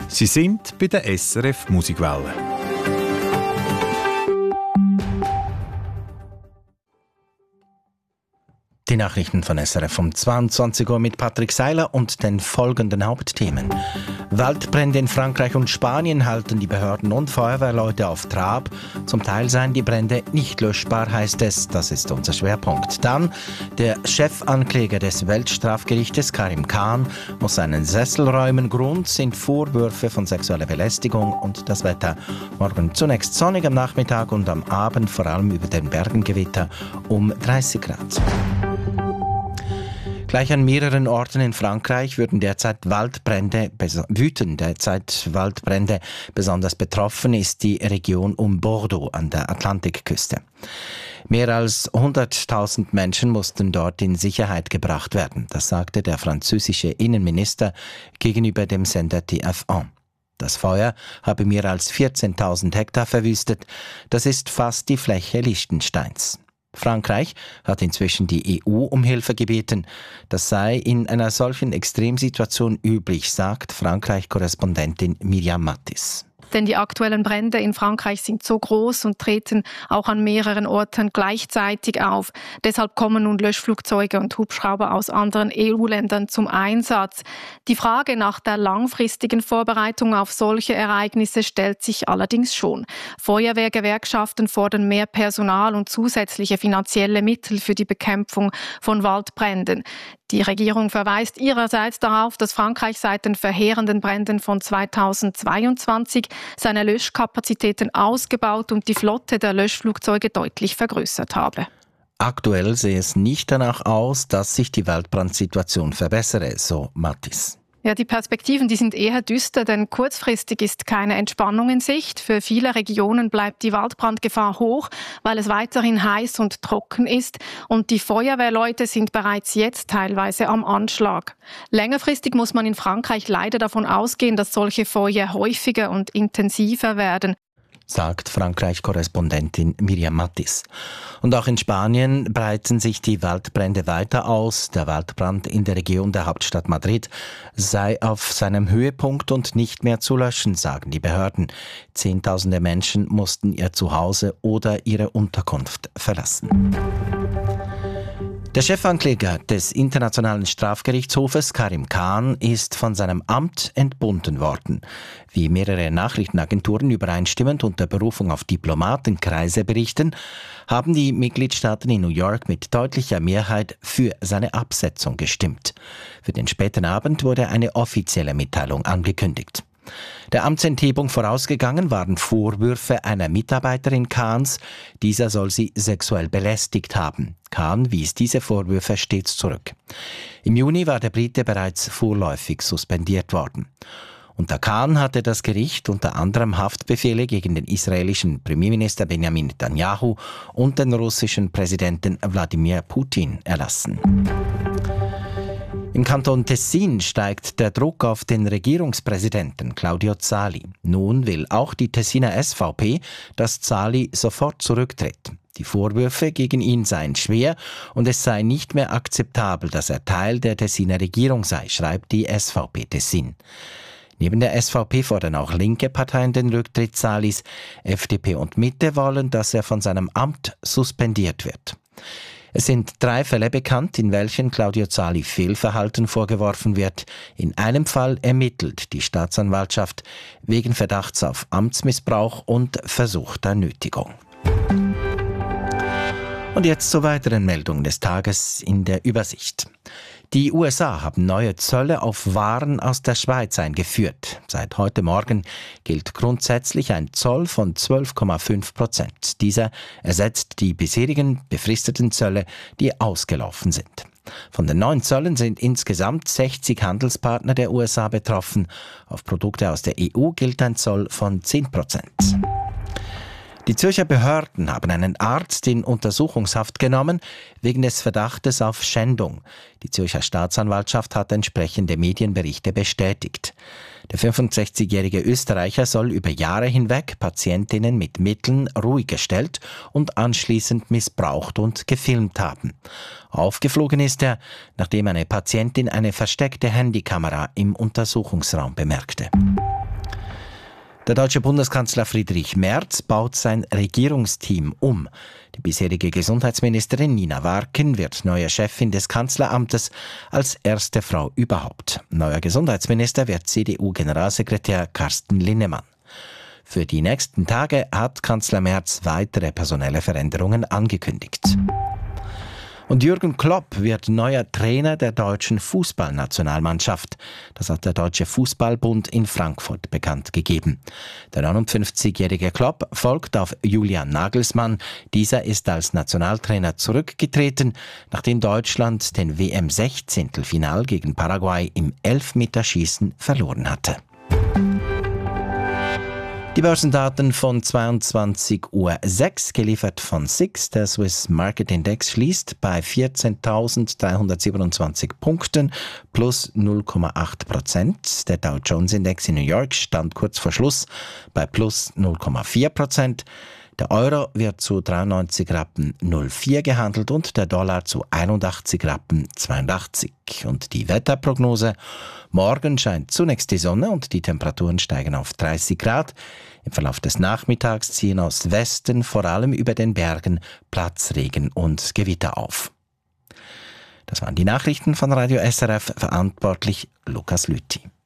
Sie sind bei der SRF Musikwelle. Die Nachrichten von SRF um 22 Uhr mit Patrick Seiler und den folgenden Hauptthemen. Waldbrände in Frankreich und Spanien halten die Behörden und Feuerwehrleute auf Trab. Zum Teil seien die Brände nicht löschbar, heißt es. Das ist unser Schwerpunkt. Dann, der Chefankläger des Weltstrafgerichtes, Karim Khan, muss seinen Sessel räumen. Grund sind Vorwürfe von sexueller Belästigung und das Wetter. Morgen zunächst sonnig am Nachmittag und am Abend vor allem über den Bergen Gewitter um 30 Grad. Gleich an mehreren Orten in Frankreich wüten derzeit Waldbrände. Besonders betroffen ist die Region um Bordeaux an der Atlantikküste. Mehr als 100.000 Menschen mussten dort in Sicherheit gebracht werden. Das sagte der französische Innenminister gegenüber dem Sender TF1. Das Feuer habe mehr als 14.000 Hektar verwüstet. Das ist fast die Fläche Liechtensteins. Frankreich hat inzwischen die EU um Hilfe gebeten. Das sei in einer solchen Extremsituation üblich, sagt Frankreich-Korrespondentin Miriam Mattis. Denn die aktuellen Brände in Frankreich sind so groß und treten auch an mehreren Orten gleichzeitig auf. Deshalb kommen nun Löschflugzeuge und Hubschrauber aus anderen EU-Ländern zum Einsatz. Die Frage nach der langfristigen Vorbereitung auf solche Ereignisse stellt sich allerdings schon. Feuerwehrgewerkschaften fordern mehr Personal und zusätzliche finanzielle Mittel für die Bekämpfung von Waldbränden. Die Regierung verweist ihrerseits darauf, dass Frankreich seit den verheerenden Bränden von 2022 seine Löschkapazitäten ausgebaut und die Flotte der Löschflugzeuge deutlich vergrößert habe. Aktuell sehe es nicht danach aus, dass sich die Waldbrandsituation verbessere, so Mattis. Ja, die Perspektiven, die sind eher düster, denn kurzfristig ist keine Entspannung in Sicht. Für viele Regionen bleibt die Waldbrandgefahr hoch, weil es weiterhin heiß und trocken ist und die Feuerwehrleute sind bereits jetzt teilweise am Anschlag. Längerfristig muss man in Frankreich leider davon ausgehen, dass solche Feuer häufiger und intensiver werden, sagt Frankreich-Korrespondentin Miriam Mattis. Und auch in Spanien breiten sich die Waldbrände weiter aus. Der Waldbrand in der Region der Hauptstadt Madrid sei auf seinem Höhepunkt und nicht mehr zu löschen, sagen die Behörden. Zehntausende Menschen mussten ihr Zuhause oder ihre Unterkunft verlassen. Der Chefankläger des Internationalen Strafgerichtshofes, Karim Khan, ist von seinem Amt entbunden worden. Wie mehrere Nachrichtenagenturen übereinstimmend unter Berufung auf Diplomatenkreise berichten, haben die Mitgliedstaaten in New York mit deutlicher Mehrheit für seine Absetzung gestimmt. Für den späten Abend wurde eine offizielle Mitteilung angekündigt. Der Amtsenthebung vorausgegangen waren Vorwürfe einer Mitarbeiterin Khans. Dieser soll sie sexuell belästigt haben. Khan wies diese Vorwürfe stets zurück. Im Juni war der Brite bereits vorläufig suspendiert worden. Unter Khan hatte das Gericht unter anderem Haftbefehle gegen den israelischen Premierminister Benjamin Netanyahu und den russischen Präsidenten Wladimir Putin erlassen. Im Kanton Tessin steigt der Druck auf den Regierungspräsidenten Claudio Zali. Nun will auch die Tessiner SVP, dass Zali sofort zurücktritt. Die Vorwürfe gegen ihn seien schwer und es sei nicht mehr akzeptabel, dass er Teil der Tessiner Regierung sei, schreibt die SVP Tessin. Neben der SVP fordern auch linke Parteien den Rücktritt Zalis. FDP und Mitte wollen, dass er von seinem Amt suspendiert wird. Es sind 3 Fälle bekannt, in welchen Claudio Zali Fehlverhalten vorgeworfen wird. In einem Fall ermittelt die Staatsanwaltschaft wegen Verdachts auf Amtsmissbrauch und versuchter Nötigung. Und jetzt zur weiteren Meldung des Tages in der Übersicht. Die USA haben neue Zölle auf Waren aus der Schweiz eingeführt. Seit heute Morgen gilt grundsätzlich ein Zoll von 12,5%. Dieser ersetzt die bisherigen befristeten Zölle, die ausgelaufen sind. Von den neuen Zöllen sind insgesamt 60 Handelspartner der USA betroffen. Auf Produkte aus der EU gilt ein Zoll von 10%. Die Zürcher Behörden haben einen Arzt in Untersuchungshaft genommen wegen des Verdachtes auf Schändung. Die Zürcher Staatsanwaltschaft hat entsprechende Medienberichte bestätigt. Der 65-jährige Österreicher soll über Jahre hinweg Patientinnen mit Mitteln ruhig gestellt und anschließend missbraucht und gefilmt haben. Aufgeflogen ist er, nachdem eine Patientin eine versteckte Handykamera im Untersuchungsraum bemerkte. Der deutsche Bundeskanzler Friedrich Merz baut sein Regierungsteam um. Die bisherige Gesundheitsministerin Nina Warken wird neue Chefin des Kanzleramtes als erste Frau überhaupt. Neuer Gesundheitsminister wird CDU-Generalsekretär Carsten Linnemann. Für die nächsten Tage hat Kanzler Merz weitere personelle Veränderungen angekündigt. Und Jürgen Klopp wird neuer Trainer der deutschen Fußballnationalmannschaft. Das hat der Deutsche Fußballbund in Frankfurt bekannt gegeben. Der 59-jährige Klopp folgt auf Julian Nagelsmann. Dieser ist als Nationaltrainer zurückgetreten, nachdem Deutschland den WM-16-Final gegen Paraguay im Elfmeterschießen verloren hatte. Die Börsendaten von 22:06 Uhr, geliefert von SIX. Der Swiss Market Index schließt bei 14.327 Punkten, plus 0,8%. Der Dow Jones Index in New York stand kurz vor Schluss bei plus 0,4%. Der Euro wird zu 93,04 Rappen gehandelt und der Dollar zu 81,82 Rappen. Und die Wetterprognose: Morgen scheint zunächst die Sonne und die Temperaturen steigen auf 30 Grad. Im Verlauf des Nachmittags ziehen aus Westen, vor allem über den Bergen, Platzregen und Gewitter auf. Das waren die Nachrichten von Radio SRF, verantwortlich Lukas Lüthi.